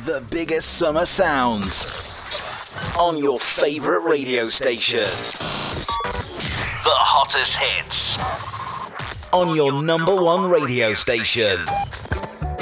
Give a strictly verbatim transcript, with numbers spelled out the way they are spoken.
The biggest summer sounds on your favourite radio station. The hottest hits on your number one radio station.